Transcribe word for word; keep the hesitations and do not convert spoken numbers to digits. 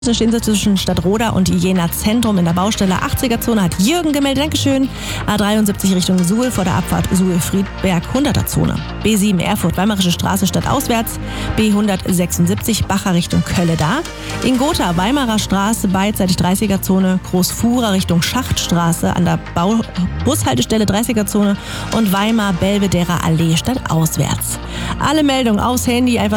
Da stehen sie zwischen Stadtroda und Jena Zentrum in der Baustelle. achtziger-Zone hat Jürgen gemeldet, Dankeschön. A dreiundsiebzig Richtung Suhl vor der Abfahrt Suhl-Friedberg, hunderter-Zone. B sieben Erfurt, Weimarische Straße stadtauswärts. B hundertsechsundsiebzig Bacher Richtung Kölle da. In Gotha, Weimarer Straße, beidseitig dreißiger-Zone. Großfuhrer Richtung Schachtstraße an der Bau- Bushaltestelle dreißiger-Zone. Und Weimar, Belvederer Allee stadtauswärts. Alle Meldungen aufs Handy einfach